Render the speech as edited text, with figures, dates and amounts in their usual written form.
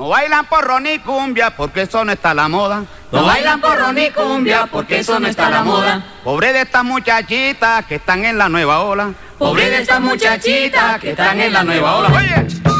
No bailan porro ni cumbia porque eso no está a la moda. No bailan porro ni cumbia porque eso no está a la moda. Pobre de estas muchachitas que están en la nueva ola. Pobre de estas muchachitas que están en la nueva ola. Oye.